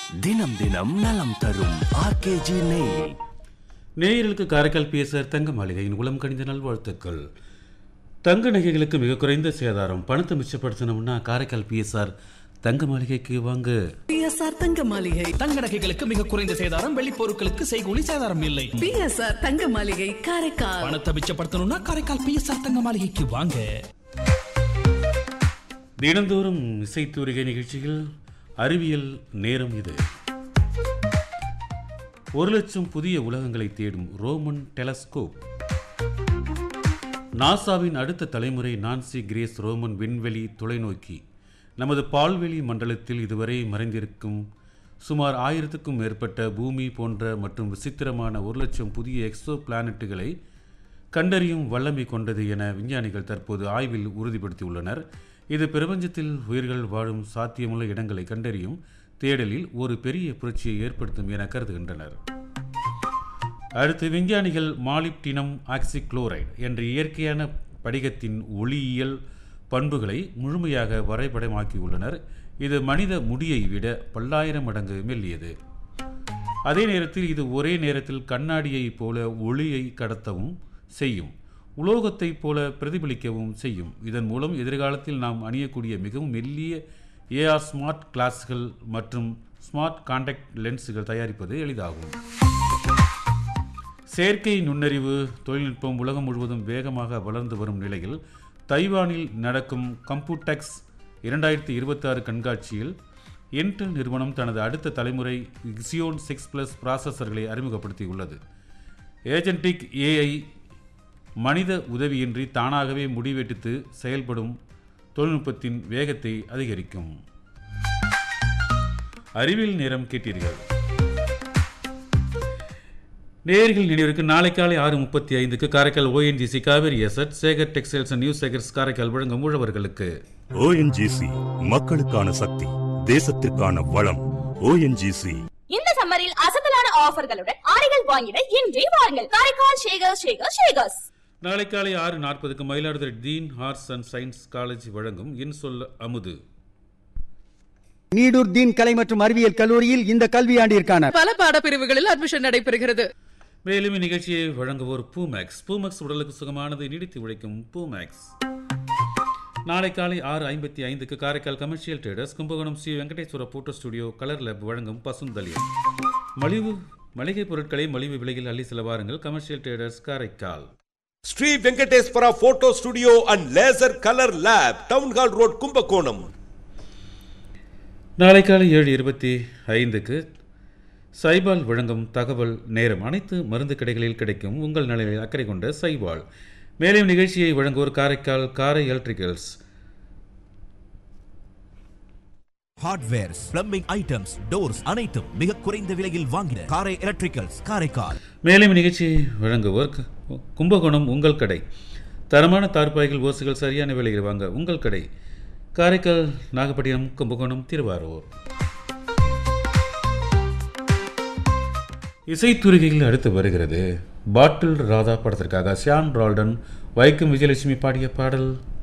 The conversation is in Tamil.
தினம் தினம் நலம் தரும் ஆர்கேஜி நெய். நேயர்களுக்கு காரைக்கால் பிஎஸ்ஆர் தங்க மாளிகையின் உளம் கணிந்த நல்வாழ்த்துக்கள். தங்க நகைகளுக்கு மிக குறைந்த சேதாரம். பணத்தை மிச்சப்படுத்தணும்னா காரைக்கால் பிஎஸ்ஆர் தங்க மாளிகைக்கு வாங்க. பிஎஸ்ஆர் தங்க மாளிகை. தங்க நகைகளுக்கு மிக குறைந்த சேதாரம், வெள்ளி பொருட்களுக்கு செய்கூலி சேதாரம் இல்லை. பிஎஸ்ஆர் தங்க மாளிகை காரைக்கால். பணத்தை மிச்சப்படுத்தணும்னா காரைக்கால் பிஎஸ்ஆர் தங்க மாளிகைக்கு வாங்க. தினந்தோறும் இசைத்தூரிகை நிகழ்ச்சியில் அறிவியல் நேரம் இது. 1,00,000 புதிய உலகங்களை தேடும் ரோமன் டெலஸ்கோப். நாசாவின் அடுத்த தலைமுறை நான்சி கிரேஸ் ரோமன் விண்வெளி தொலைநோக்கி நமது பால்வெளி மண்டலத்தில் இதுவரை மறைந்திருக்கும் சுமார் 1000க்கும் மேற்பட்ட பூமி போன்ற மற்றும் விசித்திரமான 1,00,000 புதிய எக்ஸோ பிளானட்டுகளை கண்டறியும் வல்லமை கொண்டது என விஞ்ஞானிகள் தற்போது ஆய்வில் உறுதிப்படுத்தியுள்ளனர். இது பிரபஞ்சத்தில் உயிர்கள் வாழும் சாத்தியமுள்ள இடங்களை கண்டறியும் தேடலில் ஒரு பெரிய புரட்சியை ஏற்படுத்தும் என கருதுகின்றனர். அடுத்து விஞ்ஞானிகள் மாலிப்டினம் ஆக்சிக்ளோரைடு என்ற இயற்கையான படிகத்தின் ஒளியியல் பண்புகளை முழுமையாக வரைபடமாக்கியுள்ளனர். இது மனித முடியை விட பல்லாயிரம் மடங்கு மெல்லியது. அதே நேரத்தில் இது ஒரே நேரத்தில் கண்ணாடியைப் போல ஒளியை கடத்தவும் செய்யும், உலோகத்தை போல பிரதிபலிக்கவும் செய்யும். இதன் மூலம் எதிர்காலத்தில் நாம் அணியக்கூடிய மிகவும் மெல்லிய ஏஆர் ஸ்மார்ட் கிளாஸ்கள் மற்றும் ஸ்மார்ட் கான்டாக்ட் லென்ஸுகள் தயாரிப்பது எளிதாகும். செயற்கை நுண்ணறிவு தொழில்நுட்பம் உலகம் முழுவதும் வேகமாக வளர்ந்து வரும் நிலையில் தைவானில் நடக்கும் கம்ப்யூடெக்ஸ் 2026 கண்காட்சியில் இன்டெல் நிறுவனம் தனது அடுத்த தலைமுறை Xeon 6+ ப்ராசஸர்களை அறிமுகப்படுத்தியுள்ளது. ஏஜென்டிக் ஏஐ மனித உதவியின்றி தானாகவே முடிவெடுத்து செயல்படும் தொழில்நுட்பத்தின் வேகத்தை அதிகரிக்கும். அறிவியல் நேரம் கேட்டீர்கள். நேயர்கள் நினைவிற்கு நாளை காலை 6:35க்கு Karaikal ONGC Kaveri zed Sekar textiles and new Sekar's Karaikal வழங்கும் உழவர்களுக்கு. ஓஎன்ஜிசி மக்களுக்கான சக்தி, தேசத்திற்கான வளம். ஓஎன்ஜிசி இந்த சம்மரில் அசத்தலான ஆஃபர்களுடன் ஆடைகள் வாங்கிட இன்றே வாருங்கள் காரைக்கால் ஷேகர்ஸ். நாளை காலை 6:40க்கு Mayiladuthurai dean arts and science college வழங்கும் இன் சொல்ல அமுது. நீடூர் தீன் கலை மற்றும் அறிவியல் கல்லூரியில் இந்த கல்வியாண்டிற்கான பல பாடப்பிரிவுகளில் அட்மிஷன் நடைபெறுகிறது. மேலும் இந்நிகழ்ச்சியை வழங்குவோர் பூமேக்ஸ் உடலுக்கு சுகமானதை நீடித்து உழைக்கும் பூமேக்ஸ். நாளை காலை 6:55க்கு Karaikal commercial traders Kumbakonam Sri Venkateswara photo studio colour lab வழங்கும் பசுந்தளியல். மளிகை பொருட்களை மலிவு விலையில் அள்ளி செல்ல வாருங்கள் commercial traders Karaikal. Sri Venkateswara photo studio and laser colour lab, town hall road, Kumbakonam. நாளை காலை 7:25க்கு சைபால் வழங்கும் தகவல் நேரம். அனைத்து மருந்து கடைகளில் கிடைக்கும் உங்கள் நலனில் அக்கறை கொண்ட சைபால். மேலும் நிகழ்ச்சியை வழங்குவோர் காரைக்கால் காரை electricals. Hardwares, plumbing items, doors அனைத்தும் மிக குறைந்த விலையில் வாங்கின காரை எலக்ட்ரிக்கல்ஸ் காரைக்கால். மேலும் நிகழ்ச்சியை வழங்குவோர் கும்பகோணம் உங்கள் கடை. தரமான தார்பாய்கள் ஓசுகள் சரியான விலையில் வாங்க உங்கள் கடை காரைக்கால், நாகப்பட்டினம், கும்பகோணம், திருவாரூர். இசைத்துறைகளில் அடுத்து வருகிறது பாட்டில் ராதா படத்திற்காக ஷியான் ரால்டன், வைக்கம் விஜயலட்சுமி பாடிய பாடல்.